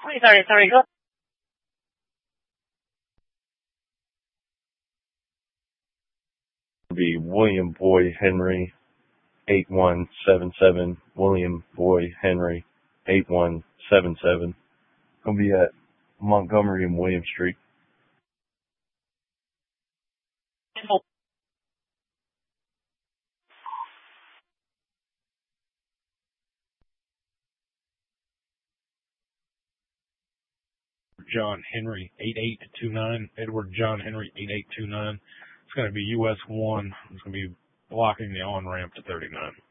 Sorry, go. Be William Boy Henry 8177. William Boy Henry 8177. Gonna be at Montgomery and William Street. John Henry 8829. Edward John Henry 8829. It's going to be US 1. It's going to be blocking the on-ramp to 39.